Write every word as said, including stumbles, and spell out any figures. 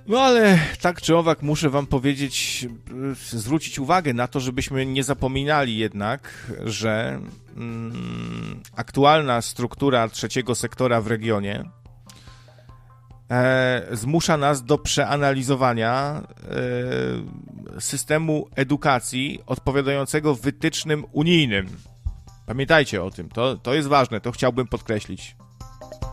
No ale tak czy owak muszę wam powiedzieć, zwrócić uwagę na to, żebyśmy nie zapominali jednak, że mm, aktualna struktura trzeciego sektora w regionie e, zmusza nas do przeanalizowania e, systemu edukacji odpowiadającego wytycznym unijnym. Pamiętajcie o tym, to, to jest ważne, to chciałbym podkreślić.